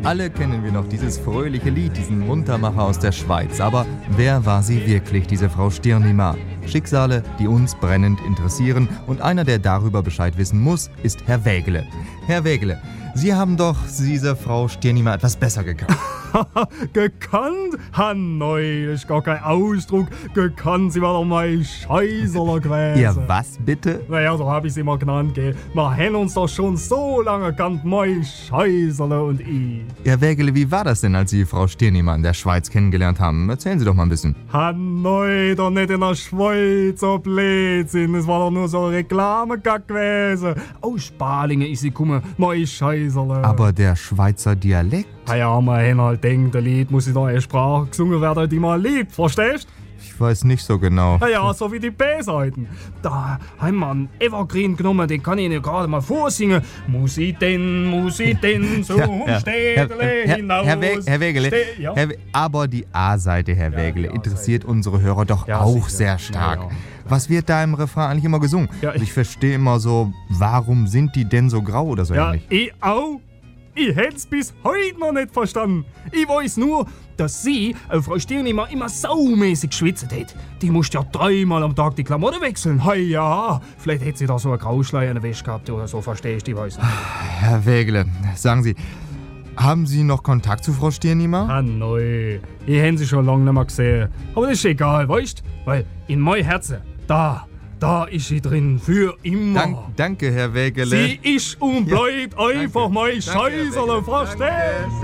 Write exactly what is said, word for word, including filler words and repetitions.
Alle kennen wir noch dieses fröhliche Lied, diesen Muntermacher aus der Schweiz. Aber wer war sie wirklich, diese Frau Stirnima? Schicksale, die uns brennend interessieren. Und einer, der darüber Bescheid wissen muss, ist Herr Wägele. Herr Wägele, Sie haben doch diese Frau Stirnima etwas besser gekannt. Gekannt? Hanoi, das ist gar kein Ausdruck. Gekannt, sie war doch mal Scheißerler gewesen. Ja, was bitte? Naja, so hab ich sie mal genannt, gell. Wir haben uns doch schon so lange gekannt, mein Scheißerle und ich. Herr Wägele, wie war das denn, als Sie Frau Stirnima in der Schweiz kennengelernt haben? Erzählen Sie doch mal ein bisschen. Hanoi, doch nicht in der Schweiz, so Blödsinn. Es war doch nur so ein Reklamegag gewesen. Aus Spalinge ist sie gekommen, mein Scheißerle. Aber der Schweizer Dialekt? Na ja, man halt denkt, ein Lied muss in der Sprache gesungen werden, die man liebt, verstehst? Ich weiß nicht so genau. Na ja, so wie die B-Seiten. Da haben wir einen Evergreen genommen, den kann ich Ihnen gerade mal vorsingen. Muss ich denn, muss ich denn zum ja, ja. Städtle Herr, hinaus? Herr, Herr, Herr Wägele, Ste- ja. Herr, aber die A-Seite, Herr Ja, Wägele, die interessiert A-Seite. unsere Hörer doch Ja, auch sicher. sehr stark. Ja, ja. Was wird da im Refrain eigentlich immer gesungen? Ja, Also ich- ich verstehe immer so, warum sind die denn so grau oder so Ja, ähnlich? ich auch. Ich hätt's bis heute noch nicht verstanden. Ich weiß nur, dass sie, äh, Frau Stirnima, immer saumäßig geschwitzt hat. Die musste ja dreimal am Tag die Klamotten wechseln. Hey, ja, vielleicht hätte sie da so eine Grauschleier in der Wäsche gehabt oder so, verstehst du, ich weiß nicht. Herr Wägele, sagen Sie, haben Sie noch Kontakt zu Frau Stirnima? Ah, neu. Ich hätte sie schon lange nicht mehr gesehen. Aber das ist egal, weißt du? Weil in mein Herzen, da, da ist sie drin, für immer. Dank, danke, Herr Wägele. Sie ist und bleibt einfach danke. mein Danke, Herr Scheißerle, Wägele. verstehst?